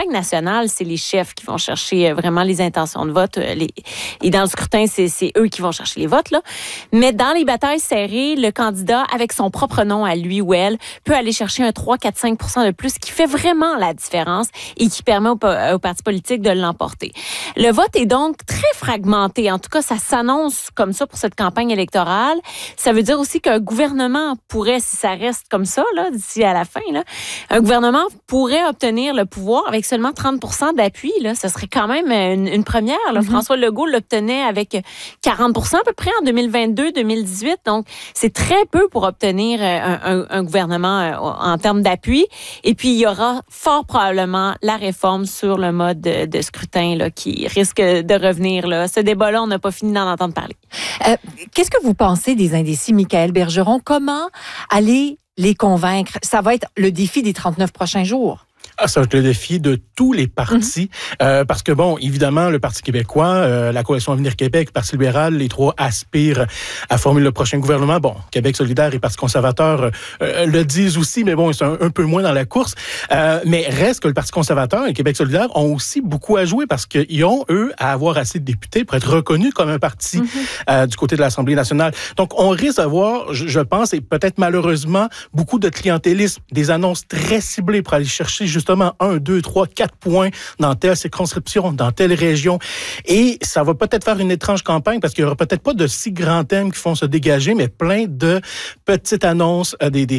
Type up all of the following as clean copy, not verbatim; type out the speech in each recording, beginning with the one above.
campagne nationale, c'est les chefs qui vont chercher vraiment les intentions de vote. Et dans le scrutin, c'est eux qui vont chercher les votes, là. Mais dans les batailles serrées, le candidat, avec son propre nom à lui ou elle, peut aller chercher un 3, 4, 5 % de plus, qui fait vraiment la différence et qui permet aux partis politiques de l'emporter. Le vote est donc très fragmenté. En tout cas, ça s'annonce comme ça pour cette campagne électorale. Ça veut dire aussi qu'un gouvernement pourrait, si ça reste comme ça, là, d'ici à la fin, là, un gouvernement pourrait obtenir le pouvoir avec seulement 30 % d'appui. Là. Ce serait quand même une première. Là. François Legault l'obtenait avec 40 % à peu près en 2022-2018. Donc, c'est très peu pour obtenir un gouvernement en termes d'appui. Et puis, il y aura fort probablement la réforme sur le mode de scrutin là, qui risque de revenir. Là. Ce débat-là, on n'a pas fini d'en entendre parler. Qu'est-ce que vous pensez des indécis, Michaël Bergeron? Comment aller les convaincre? Ça va être le défi des 39 prochains jours. Ça va être le défi de tous les partis. Parce que, bon, évidemment, le Parti québécois, la Coalition Avenir Québec, le Parti libéral, les trois aspirent à former le prochain gouvernement. Bon, Québec solidaire et Parti conservateur le disent aussi, mais bon, ils sont un peu moins dans la course. Mais reste que le Parti conservateur et Québec solidaire ont aussi beaucoup à jouer parce qu'ils ont, eux, à avoir assez de députés pour être reconnus comme un parti du côté de l'Assemblée nationale. Donc, on risque d'avoir, je pense, et peut-être malheureusement, beaucoup de clientélisme, des annonces très ciblées pour aller chercher justement 1, 2, 3, 4 points dans telle circonscription, dans telle région. Et ça va peut-être faire une étrange campagne parce qu'il n'y aura peut-être pas de si grands thèmes qui vont se dégager, mais plein de petites annonces,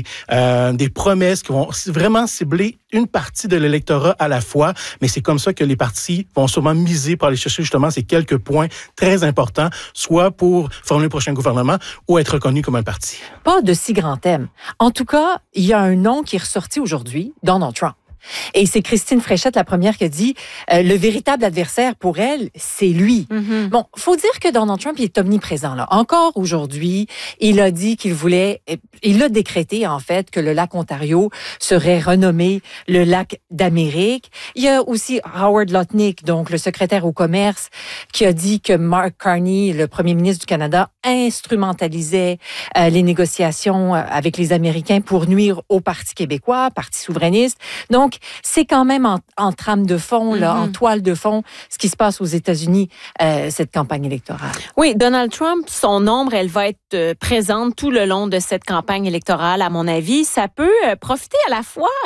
des promesses qui vont vraiment cibler une partie de l'électorat à la fois. Mais c'est comme ça que les partis vont sûrement miser pour aller chercher justement ces quelques points très importants, soit pour former le prochain gouvernement ou être reconnu comme un parti. Pas de si grands thèmes. En tout cas, il y a un nom qui est ressorti aujourd'hui, Donald Trump. Et c'est Christine Fréchette, la première, qui a dit le véritable adversaire pour elle, c'est lui. Bon, faut dire que Donald Trump il est omniprésent. Là. Encore aujourd'hui, il a dit il a décrété en fait que le lac Ontario serait renommé le lac d'Amérique. Il y a aussi Howard Lutnick, donc le secrétaire au commerce, qui a dit que Mark Carney, le premier ministre du Canada, instrumentalisait les négociations avec les Américains pour nuire au Parti québécois, Parti souverainiste. Donc, c'est quand même en trame de fond, là, en toile de fond, ce qui se passe aux États-Unis, cette campagne électorale. Oui, Donald Trump, son ombre, elle va être présente tout le long de cette campagne électorale, à mon avis. Ça peut profiter à la fois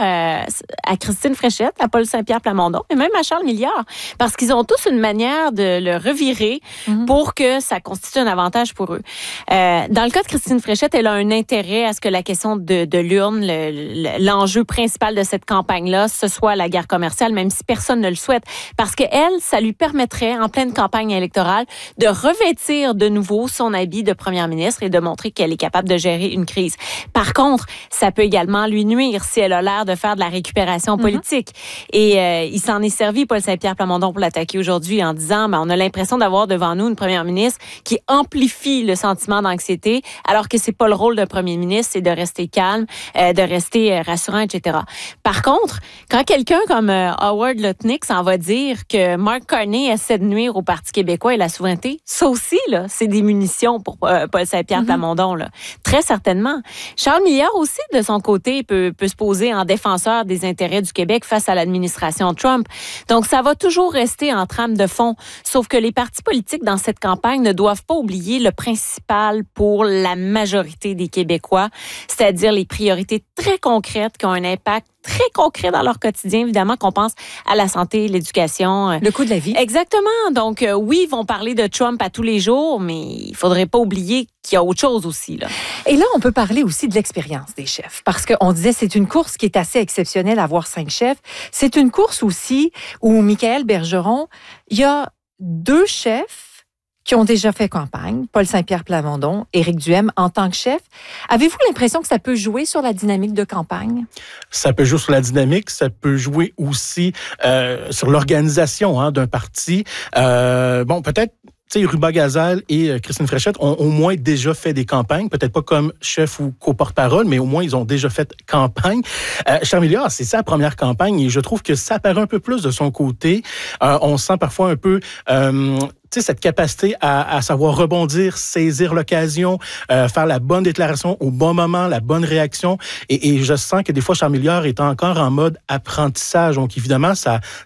à Christine Fréchette, à Paul Saint-Pierre Plamondon, et même à Charles Milliard, parce qu'ils ont tous une manière de le revirer pour que ça constitue un avantage pour eux. Dans le cas de Christine Fréchette, elle a un intérêt à ce que la question de l'urne, l'enjeu principal de cette campagne-là, ce soit la guerre commerciale, même si personne ne le souhaite. Parce que elle, ça lui permettrait, en pleine campagne électorale, de revêtir de nouveau son habit de première ministre et de montrer qu'elle est capable de gérer une crise. Par contre, ça peut également lui nuire si elle a l'air de faire de la récupération politique. Et il s'en est servi, Paul Saint-Pierre Plamondon, pour l'attaquer aujourd'hui en disant, on a l'impression d'avoir devant nous une première ministre qui amplifie le sentiment d'anxiété, alors que c'est pas le rôle d'un premier ministre, c'est de rester calme, de rester rassurant, etc. Par contre, quand quelqu'un comme Howard Lutnick s'en va dire que Mark Carney essaie de nuire au Parti québécois et la souveraineté, ça aussi, là, c'est des munitions pour Paul Saint-Pierre Plamondon, là. Très certainement. Charles Milliard aussi, de son côté, peut se poser en défenseur des intérêts du Québec face à l'administration Trump. Donc, ça va toujours rester en trame de fond. Sauf que les partis politiques dans cette campagne ne doivent pas oublier le principal pour la majorité des Québécois, c'est-à-dire les priorités très concrètes qui ont un impact très concret dans leur quotidien, évidemment, qu'on pense à la santé, l'éducation. Le coût de la vie. Exactement. Donc, oui, ils vont parler de Trump à tous les jours, mais il faudrait pas oublier qu'il y a autre chose aussi, là. Et là, on peut parler aussi de l'expérience des chefs. Parce qu'on disait, c'est une course qui est assez exceptionnelle à avoir 5 chefs. C'est une course aussi où, Michaël Bergeron, il y a 2 chefs qui ont déjà fait campagne, Paul Saint-Pierre Plamondon, Éric Duhaime en tant que chef. Avez-vous l'impression que ça peut jouer sur la dynamique de campagne? Ça peut jouer sur la dynamique, ça peut jouer aussi sur l'organisation d'un parti. Peut-être tu sais, Ruba Gazal et Christine Fréchette ont au moins déjà fait des campagnes, peut-être pas comme chef ou co-porte-parole, mais au moins ils ont déjà fait campagne. Charles Milliard, c'est sa première campagne et je trouve que ça paraît un peu plus de son côté. On sent parfois un peu tu sais, cette capacité à savoir rebondir, saisir l'occasion, faire la bonne déclaration au bon moment, la bonne réaction. Et je sens que des fois, Charles Milliard est encore en mode apprentissage. Donc, évidemment, ça